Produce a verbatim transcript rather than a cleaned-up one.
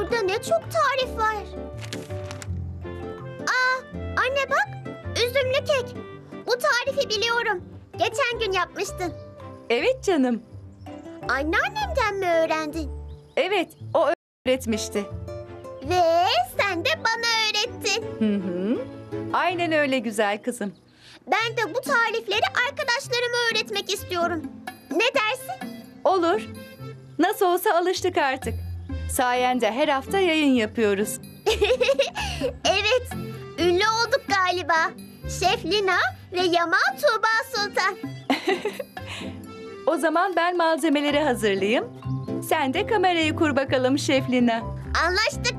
Burada ne çok tarif var. Aa, anne bak, üzümlü kek. Bu tarifi biliyorum. Geçen gün yapmıştın. Evet canım. Anneannemden mi öğrendin? Evet, o öğretmişti. Ve sen de bana öğrettin. Hı hı. Aynen öyle güzel kızım. Ben de bu tarifleri arkadaşlarıma öğretmek istiyorum. Ne dersin? Olur. Nasıl olsa alıştık artık. Sayende her hafta yayın yapıyoruz. Evet, ünlü olduk galiba. Şef Lina ve Yaman Tuğba Sultan. O zaman ben malzemeleri hazırlayayım. Sen de kamerayı kur bakalım Şef Lina. Anlaştık.